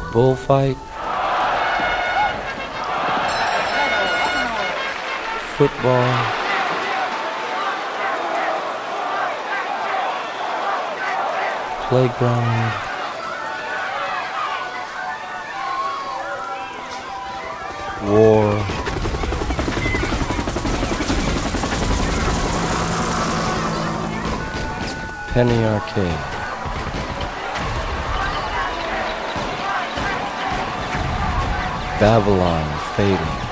Bullfight, football, playground, war, penny arcade, Babylon fading,